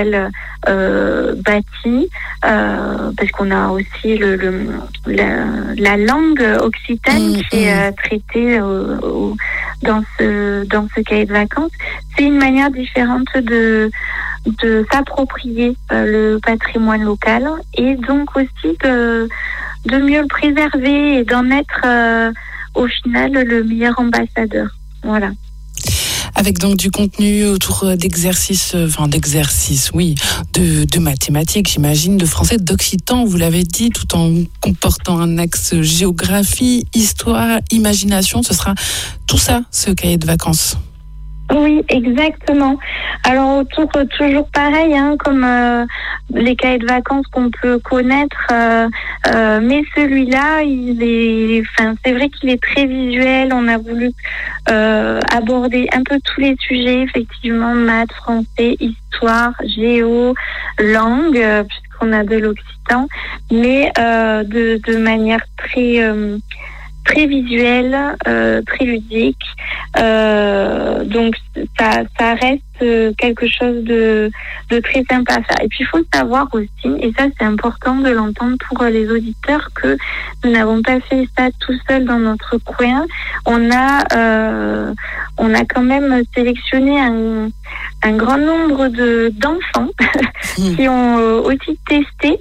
local bâti, parce qu'on a aussi la langue occitane qui est traitée dans ce cahier de vacances. C'est une manière différente de s'approprier le patrimoine local et donc aussi de mieux le préserver et d'en être au final le meilleur ambassadeur. Voilà. Avec donc du contenu autour d'exercices, oui, de mathématiques, j'imagine, de français, d'occitan, vous l'avez dit, tout en comportant un axe géographie, histoire, imagination. Ce sera tout ça, ce cahier de vacances. Oui, exactement. Alors autour, toujours pareil, comme les cahiers de vacances qu'on peut connaître, mais celui-là, c'est vrai qu'il est très visuel. On a voulu aborder un peu tous les sujets, effectivement, maths, français, histoire, géo, langue, puisqu'on a de l'occitan, mais de manière très visuelle, très ludique. Donc ça reste quelque chose de très sympa à faire. Et puis il faut savoir aussi, et ça c'est important de l'entendre pour les auditeurs, que nous n'avons pas fait ça tout seul dans notre coin. On a quand même sélectionné un grand nombre d'enfants qui ont aussi testé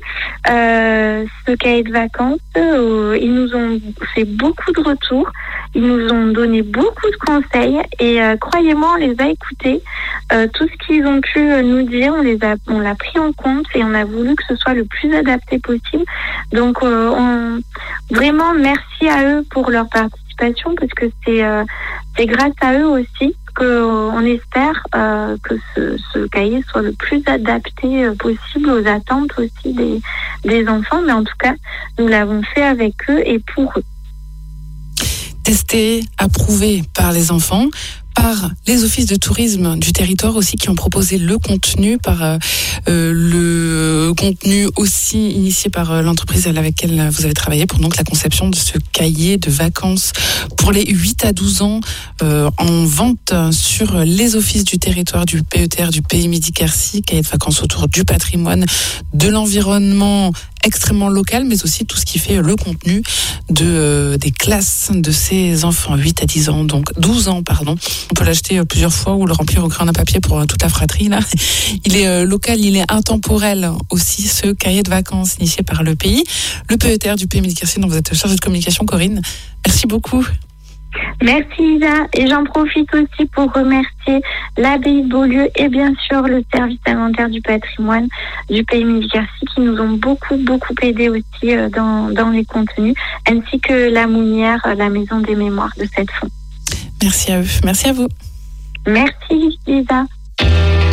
ce cahier de vacances. Ils nous ont fait beaucoup de retours, ils nous ont donné beaucoup de conseils et croyez-moi, on les a écoutés. Tout ce qu'ils ont pu nous dire, on l'a pris en compte et on a voulu que ce soit le plus adapté possible. Donc vraiment merci à eux pour leur participation, parce que c'est grâce à eux aussi qu'on espère que ce cahier soit le plus adapté possible aux attentes aussi des enfants. Mais en tout cas, nous l'avons fait avec eux et pour eux. Testé, approuvé par les enfants, par les offices de tourisme du territoire aussi, qui ont proposé le contenu, par le contenu aussi initié par l'entreprise avec laquelle vous avez travaillé pour donc la conception de ce cahier de vacances pour les 8 à 12 ans en vente sur les offices du territoire du PETR, du Pays Midi-Quercy, cahier de vacances autour du patrimoine, de l'environnement extrêmement local, mais aussi tout ce qui fait le contenu des classes de ces enfants, 8 à 10 ans, donc 12 ans, pardon. On peut l'acheter plusieurs fois ou le remplir au crayon à papier pour toute la fratrie, là. Il est local, il est intemporel aussi, ce cahier de vacances initié par le pays. Le PETR du Pays Midi-Quercy, dont vous êtes chargée de communication, Corinne. Merci beaucoup. Merci Isa, et j'en profite aussi pour remercier l'abbaye de Beaulieu et bien sûr le service inventaire du patrimoine du Pays Midi-Quercy qui nous ont beaucoup aidé aussi dans les contenus, ainsi que la Mounière, la maison des mémoires de cette fond. Merci à eux, merci à vous. Merci Isa.